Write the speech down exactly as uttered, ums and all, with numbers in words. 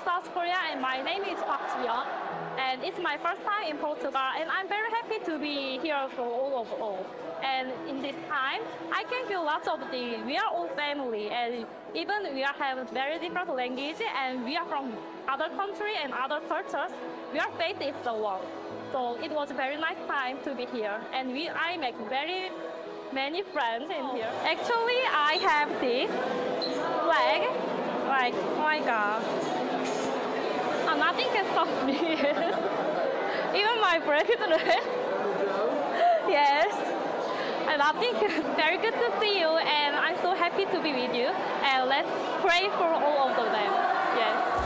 South Korea, and my name is Park Ji-yeon. And it's my first time in Portugal, and I'm very happy to be here for all of all. And in this time, I can feel lots of things. We are all family, and even we are have very different language, and we are from other country and other cultures. We are faith is the one. So it was a very nice time to be here, and we I make very many friends in here. Actually, I have this flag, like, oh my god. Oh, nothing can stop me. Even my breath is red. Yes. And nothing can. Very good to see you, and I'm so happy to be with you. And let's pray for all of them. Yes.